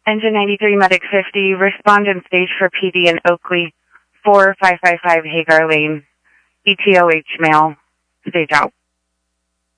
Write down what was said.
Engine 93, Medic 50, respondent stage for PD in Oakley, 4555 Hagar Lane, ETOH male, stage out.